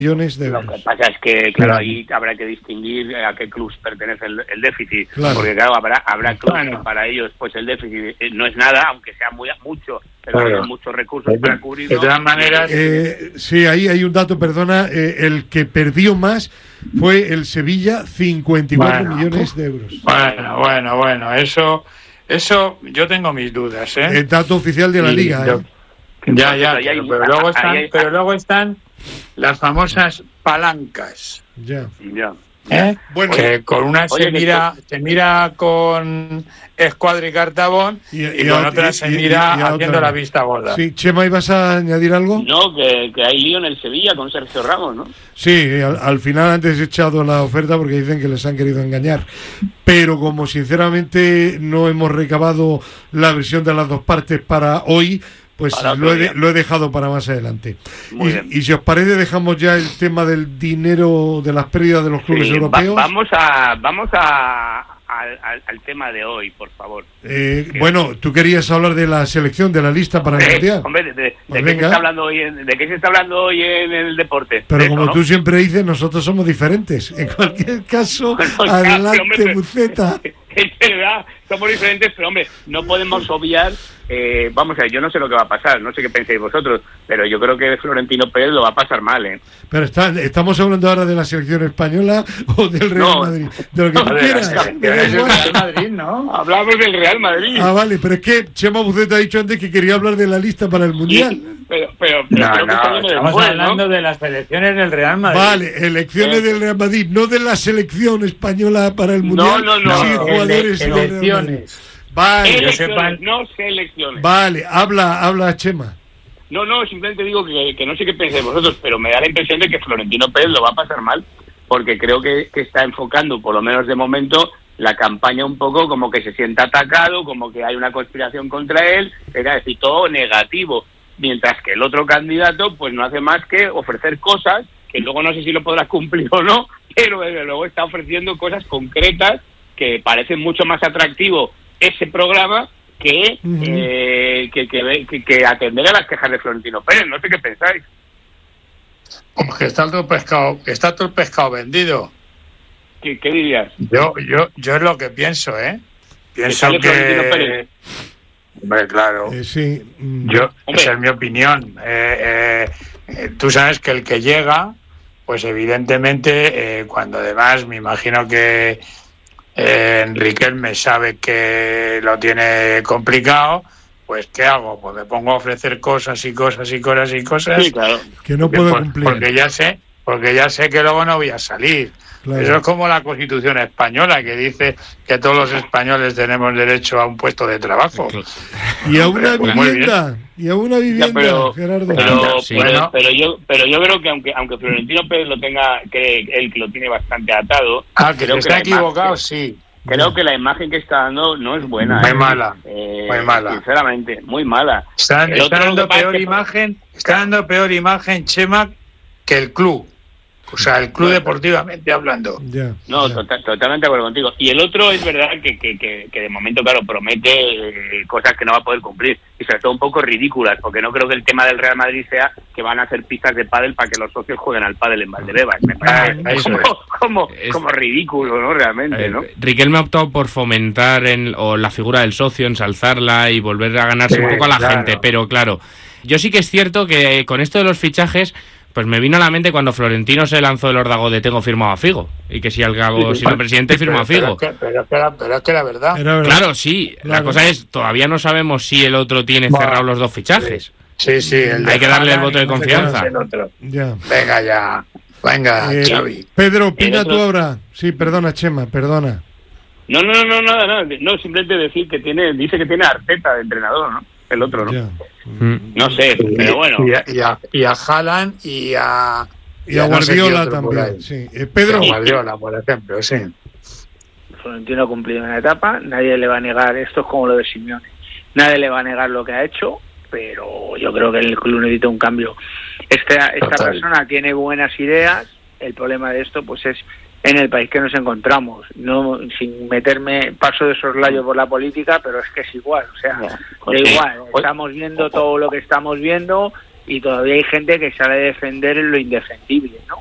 millones de euros. Lo que pasa es que, claro, ahí habrá que distinguir a qué clubs pertenece el déficit, porque claro, habrá clubs que para ellos pues el déficit no es nada, aunque sea mucho, pero hay muchos recursos para cubrirlo. De todas maneras, sí, ahí hay un dato, perdona, el que perdió más fue el Sevilla, 54 millones de euros. Bueno, eso yo tengo mis dudas, ¿eh? El dato oficial de la Liga, Ya, pero luego están las famosas palancas. Ya. Bueno, que con una se mira con Escuadra y Cartabón y con otra se mira haciendo la vista gorda. Sí, Chema, ¿ibas a añadir algo? No, que hay lío en el Sevilla con Sergio Ramos, ¿no? Sí, al final han desechado la oferta porque dicen que les han querido engañar. Pero como sinceramente no hemos recabado la versión de las dos partes para hoy, pues lo he dejado para más adelante. Y si os parece, dejamos ya el tema del dinero, de las pérdidas de los clubes europeos. Vamos al tema de hoy, por favor. Bueno, tú querías hablar de la selección, de la lista para el Mundial. Hombre, ¿de qué se está hablando hoy en el deporte? Pero como tú siempre dices, nosotros somos diferentes. En cualquier caso, adelante, Buceta. Es verdad, somos diferentes, pero hombre, no podemos obviar. Vamos a ver, yo no sé lo que va a pasar, no sé qué pensáis vosotros, pero yo creo que Florentino Pérez lo va a pasar mal, ¿eh? Pero ¿estamos hablando ahora de la selección española o del Real Madrid? De lo que tú quieras. El Real Madrid, ¿no? Hablamos del Real Madrid. Ah, vale, pero es que Chema Buceta ha dicho antes que quería hablar de la lista para el Mundial. Sí, pero estamos hablando de las elecciones del Real Madrid. Vale, elecciones del Real Madrid, no de la selección española para el Mundial. No. Sí, jugadores elecciones. Vale, no selecciones. Vale, habla Chema. No, simplemente digo que no sé qué pensáis vosotros, pero me da la impresión de que Florentino Pérez lo va a pasar mal, porque creo que está enfocando, por lo menos de momento, la campaña un poco como que se sienta atacado, como que hay una conspiración contra él, es decir, todo negativo, mientras que el otro candidato pues no hace más que ofrecer cosas, que luego no sé si lo podrá cumplir o no, pero desde luego está ofreciendo cosas concretas que parecen mucho más atractivo ese programa que atender a las quejas de Florentino Pérez. No sé qué pensáis. Como que está todo el pescado vendido. ¿Qué dirías? Yo es lo que pienso, pienso que hombre, claro. Sí. Esa es mi opinión. Tú sabes que el que llega, pues evidentemente, cuando además me imagino que Riquelme sabe que lo tiene complicado, pues ¿qué hago? Pues me pongo a ofrecer cosas. Sí, claro. Que no puedo cumplir. Porque ya sé que luego no voy a salir. Claro. Eso es como la Constitución española, que dice que todos los españoles tenemos derecho a un puesto de trabajo. Y a una vivienda. Gerardo. Pero yo creo que aunque Florentino Pérez lo tenga, que él lo tiene bastante atado. Creo que está equivocado, sí. Creo que la imagen que está dando no es buena. Muy mala. Sinceramente, muy mala. Está dando peor imagen, Chema, que el club. O sea, el club deportivamente hablando. Totalmente de acuerdo contigo. Y el otro es verdad que de momento, claro, promete cosas que no va a poder cumplir. Y sobre todo un poco ridículas, porque no creo que el tema del Real Madrid sea que van a hacer pistas de pádel para que los socios jueguen al pádel en Valdebebas. Me parece como ridículo, ¿no? Realmente, ¿no? Riquelme ha optado por fomentar la figura del socio, ensalzarla y volver a ganarse un poco a la gente. Pero claro, yo sí que es cierto que con esto de los fichajes, pues me vino a la mente cuando Florentino se lanzó el órdago de tengo firmado a Figo, y que si al cabo siendo presidente firmó a Figo. Pero es que era verdad. Claro, sí. Claro. La cosa es, todavía no sabemos si el otro tiene cerrados los dos fichajes. Sí. Hay que darle el voto de confianza. Venga, Xavi. Pedro, opina tú ahora. Sí, perdona, Chema, perdona. No, simplemente decir que dice que tiene a Arteta de entrenador, ¿no? El otro, ¿no? No sé, pero bueno. Y a Haaland y a Guardiola también. Sí. Pedro. Guardiola, por ejemplo, sí. Florentino ha cumplido una etapa, nadie le va a negar, esto es como lo de Simeone, nadie le va a negar lo que ha hecho, pero yo creo que el club necesita un cambio. Esta persona tiene buenas ideas, el problema de esto pues es en el país que nos encontramos, no sin meterme paso de soslayo por la política, pero es que es igual, o sea, da igual, estamos viendo todo lo que estamos viendo, y todavía hay gente que sale a defender lo indefendible, ¿no?